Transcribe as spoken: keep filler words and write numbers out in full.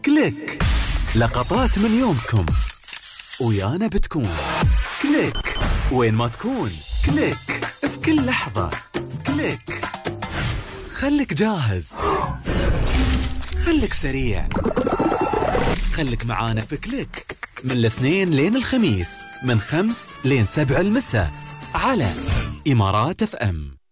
كليك، لقطات من يومكم ويانا بتكون كليك وين ما تكون. كليك في كل لحظة. كليك، خليك جاهز، خليك سريع، خليك معانا في كليك من الاثنين لين الخميس من خمس لين سبع المساء على إمارات اف ام.